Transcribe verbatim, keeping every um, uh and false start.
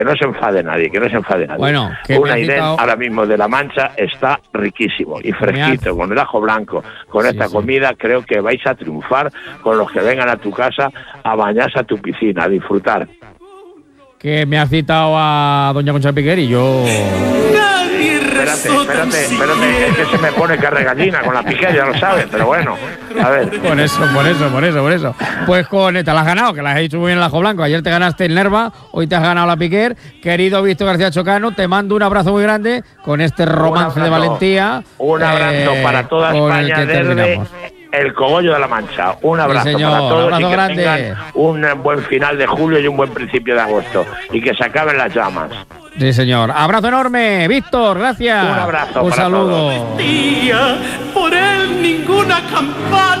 Que no se enfade nadie, que no se enfade nadie. Bueno, que un me ha Airén citado... ahora mismo de La Mancha está riquísimo y fresquito, ha... con el ajo blanco, con sí, esta sí. comida, creo que vais a triunfar con los que vengan a tu casa a bañarse a tu piscina, a disfrutar. Que me ha citado a doña Concha Piquer y yo... Espérate, espérate, espérate, es que se me pone carregallina con la Piquer, ya lo sabes, pero bueno, a ver. Por eso, por eso, por eso, por eso. Pues con esta la has ganado, que la has hecho muy bien el ajo blanco. Ayer te ganaste el Nerva, hoy te has ganado la Piquer. Querido Víctor García Chocano, te mando un abrazo muy grande con este romance de valentía. Un abrazo eh, para toda España desde el Cogollo de La Mancha. Un abrazo sí, señor, para todos abrazo y que grande. tengan un buen final de julio y un buen principio de agosto. Y que se acaben las llamas. Sí, señor. Abrazo enorme, Víctor, gracias. Un abrazo. Un para saludo. Todos. Por él ninguna campana.